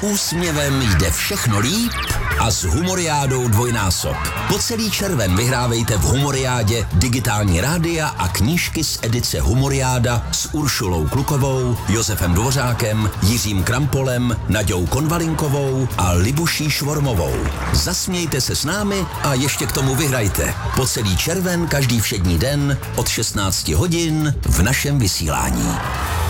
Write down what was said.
úsměvem jde všechno líp a s Humoriádou dvojnásob. Po celý červen vyhrávejte v Humoriádě digitální rádia a knížky z edice Humoriáda s Uršulou Klukovou, Josefem Dvořákem, Jiřím Krampolem, Naďou Konvalinkovou a Libuší Švormovou. Zasmějte se s námi a ještě k tomu vyhrajte. Po celý červen každý všední den od 16 hodin v našem vysílání.